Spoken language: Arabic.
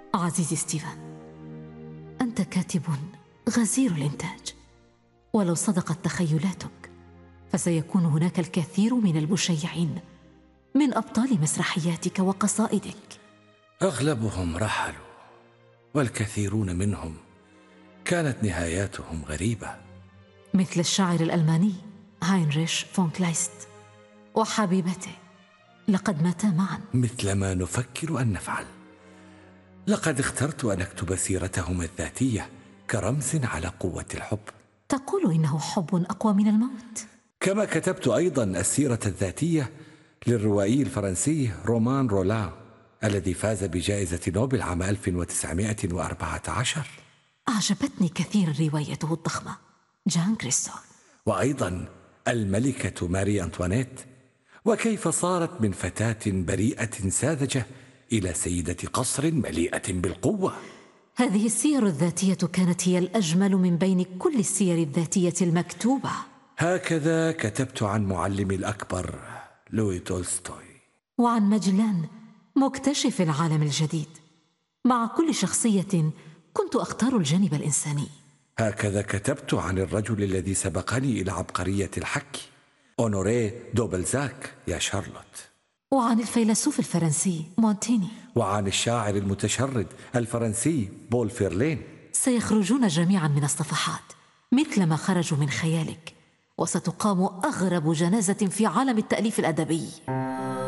عزيزي ستيفن، أنت كاتب غزير الإنتاج، ولو صدقت تخيلاتك فسيكون هناك الكثير من المشيعين من أبطال مسرحياتك وقصائدك. أغلبهم رحلوا، والكثيرون منهم كانت نهاياتهم غريبة، مثل الشاعر الألماني هاينريش فون كلايست وحبيبته، لقد ماتا معا. مثل ما نفكر أن نفعل. لقد اخترت أن أكتب سيرتهم الذاتية كرمز على قوة الحب. تقول إنه حب أقوى من الموت، كما كتبت أيضا السيرة الذاتية للروائي الفرنسي رومان رولا الذي فاز بجائزة نوبل عام 1914. أعجبتني كثيرا روايته الضخمة جان كريستو، وأيضا الملكة ماري أنطوانيت، وكيف صارت من فتاة بريئة ساذجة إلى سيدة قصر مليئة بالقوة. هذه السير الذاتية كانت هي الأجمل من بين كل السير الذاتية المكتوبة. هكذا كتبت عن معلمي الأكبر لوي تولستوي، وعن ماجلان مكتشف العالم الجديد. مع كل شخصية كنت أختار الجانب الإنساني. هكذا كتبت عن الرجل الذي سبقني إلى عبقرية الحكي، أونوري دوبلزاك يا شارلوت. وعن الفيلسوف الفرنسي مونتيني. وعن الشاعر المتشرد الفرنسي بول فيرلين. سيخرجون جميعا من الصفحات مثلما خرجوا من خيالك، وستقام أغرب جنازة في عالم التأليف الأدبي.